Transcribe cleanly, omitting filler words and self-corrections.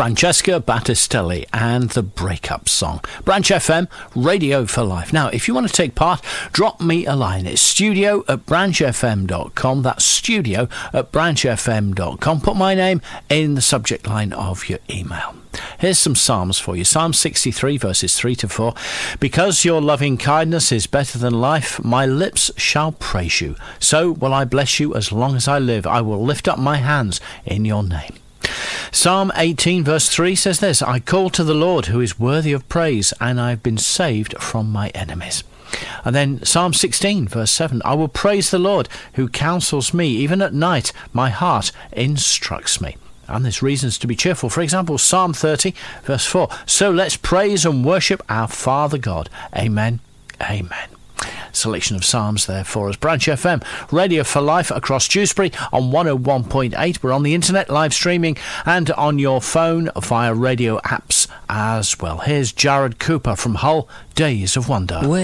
Francesca Battistelli and the Breakup Song. Branch FM, Radio for Life. Now, if you want to take part, drop me a line. It's studio@branchfm.com. That's studio@branchfm.com. Put my name in the subject line of your email. Here's some Psalms for you. Psalm 63, verses 3 to 4. Because your loving kindness is better than life, my lips shall praise you. So will I bless you as long as I live. I will lift up my hands in your name. Psalm 18 verse 3 says this: I call to the Lord who is worthy of praise, and I've been saved from my enemies. And then Psalm 16 verse 7, I will praise the Lord who counsels me. Even at night my heart instructs me. And there's reasons to be cheerful. For example, Psalm 30 verse 4, so let's praise and worship our Father God. Amen. Amen. Selection of Psalms there for us. Branch FM, Radio for Life across Dewsbury on 101.8. We're on the internet live streaming and on your phone via radio apps as well. Here's Jared Cooper from Hull, Days of Wonder.